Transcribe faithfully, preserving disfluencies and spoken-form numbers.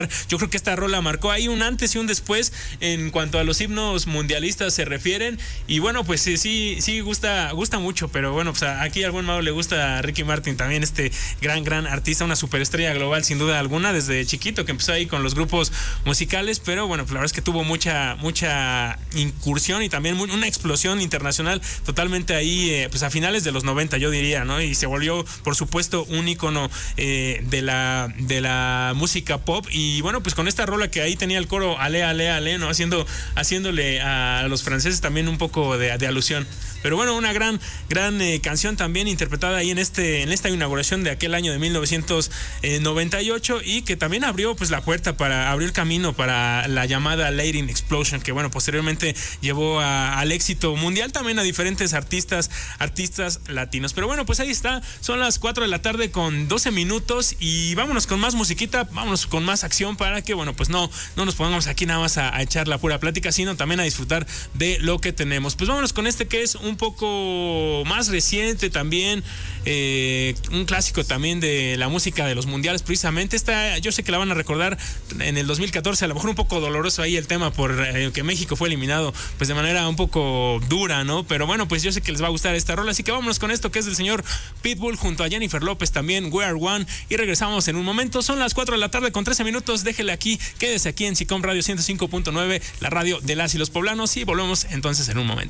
Yo creo que esta rola marcó ahí un antes y un después en cuanto a los himnos mundialistas se refieren. Y bueno, pues sí, sí, sí gusta, gusta mucho, pero bueno, pues aquí al buen Mau le gusta a Ricky Martin también, este gran, gran artista, una superestrella global sin duda alguna, desde chiquito que empezó ahí con los grupos musicales, pero bueno, pues la verdad es que tuvo mucha, mucha incursión y también muy, una explosión internacional totalmente ahí, eh, pues a finales de los noventa, yo diría, ¿no? Y se volvió, por supuesto, un ícono eh, de la, de la música pop. Y Y bueno, pues con esta rola que ahí tenía el coro ale, ale, ale, ¿no? Haciendo, haciéndole a los franceses también un poco de, de alusión. Pero bueno, una gran, gran eh, canción también interpretada ahí en este, en esta inauguración de aquel año de mil novecientos noventa y ocho, y que también abrió pues la puerta para, abrió el camino para la llamada Lady Explosion, que bueno, posteriormente llevó a, al éxito mundial también a diferentes artistas, artistas latinos. Pero bueno, pues ahí está, son las cuatro de la tarde con doce minutos y vámonos con más musiquita, vámonos con más acción para que, bueno, pues no, no nos pongamos aquí nada más a, a echar la pura plática, sino también a disfrutar de lo que tenemos. Pues vámonos con este que es un poco más reciente también, eh, un clásico también de la música de los mundiales, precisamente. Esta, yo sé que la van a recordar en el dos mil catorce, a lo mejor un poco doloroso ahí el tema por eh, que México fue eliminado pues de manera un poco dura, ¿no? Pero bueno, pues yo sé que les va a gustar esta rola, así que vámonos con esto que es del señor Pitbull junto a Jennifer López también, We Are One, y regresamos en un momento. Son las cuatro de la tarde con trece minutos, déjele aquí, quédese aquí en SICOM Radio ciento cinco punto nueve, la radio de las y los poblanos, y volvemos entonces en un momento.